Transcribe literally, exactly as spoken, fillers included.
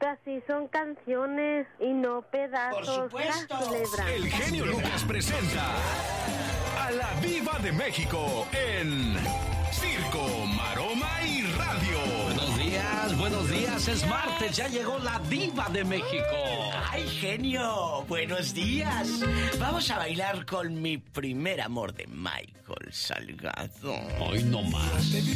Lucas, sí son canciones y no pedazos. Por supuesto. El genio Lucas presenta a la Diva de México en Circo, Maroma y Radio. Buenos días, buenos días, es martes, ya llegó la Diva de México. ¡Ay, genio! ¡Buenos días! Vamos a bailar con mi primer amor de Michael Salgado. Hoy no más.